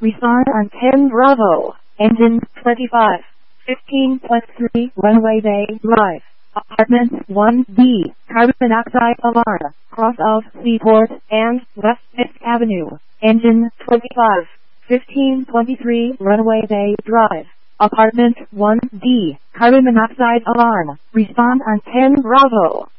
Respond on 10 Bravo. Engine 25. 15.3 runway bay drive. Apartment 1B. Carbon monoxide alarm. Cross of Seaport and West 5th Avenue. Engine 25. 1523 runway bay drive. Apartment 1D. Carbon monoxide alarm. Respond on 10 Bravo.